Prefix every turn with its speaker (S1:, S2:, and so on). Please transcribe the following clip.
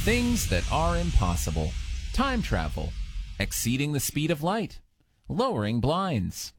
S1: Things that are impossible. Time travel. Exceeding the speed of light. Lowering blinds.